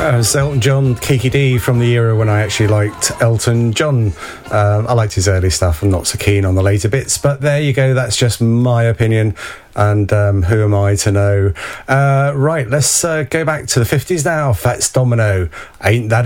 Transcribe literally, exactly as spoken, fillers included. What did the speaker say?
Uh, it's Elton John, Kiki D from the era when I actually liked Elton John. Um, I liked his early stuff. I'm not so keen on the later bits, but there you go. That's just my opinion. And um, who am I to know? Uh, right, let's uh, go back to the fifties now. Fats Domino, Ain't That